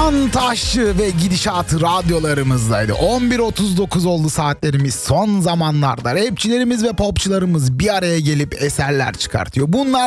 Can Taşçı ve Gidişat radyolarımızdaydı. 11.39 oldu saatlerimiz. Son zamanlarda rapçilerimiz ve popçularımız bir araya gelip eserler çıkartıyor. Bunlar